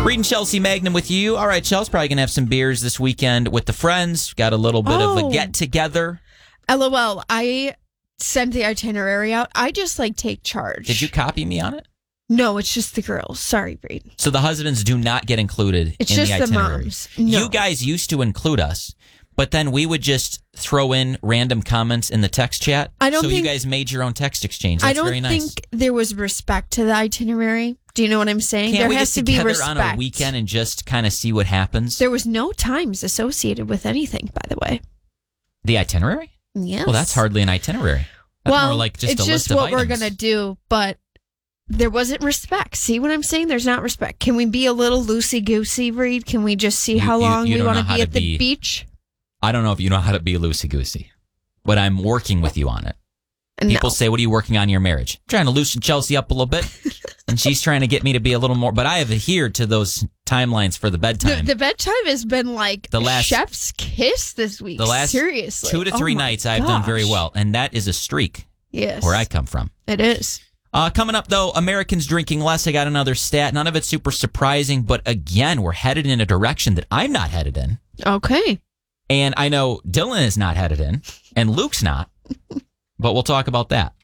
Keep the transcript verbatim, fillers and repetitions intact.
Reed and Chelsea Magnum with you. All right, Chelsea's probably going to have some beers this weekend with the friends. Got a little bit Oh. of a get-together. LOL, I sent the itinerary out. I just, like, take charge. Did you copy me on it? No, it's just the girls. Sorry, Reed. So the husbands do not get included It's in just the the itinerary. moms. No. You guys used to include us, but then we would just throw in random comments in the text chat. I don't so you think- guys made your own text exchange. That's I don't very nice. think there was respect to the itinerary. Do you know what I'm saying? Can't there we has get to be together respect. on a weekend and just kind of see what happens? There was no times associated with anything, by the way. The itinerary? Yes. Well, that's hardly an itinerary. That's well, more like just it's a just list of what we're items. gonna do, but there wasn't respect. See what I'm saying? There's not respect. Can we be a little loosey goosey, Reed? Can we just see You- how you- long you we don't want know to how be to at the be- beach? I don't know if you know how to be loosey-goosey, but I'm working with you on it. People No. say, what are you working on in your marriage? I'm trying to loosen Chelsea up a little bit, and she's trying to get me to be a little more, but I have adhered to those timelines for the The, bedtime. the bedtime has been like The last- chef's kiss this week. The last Seriously. two to Oh three my nights I've done very gosh. well, and that is a streak Yes. where I come from. It is. Uh, coming up, though, Americans drinking less. I got another stat. None of it's super surprising, but again, we're headed in a direction that I'm not headed in. Okay. And I know Dylan is not headed in, and Luke's not, but we'll talk about that.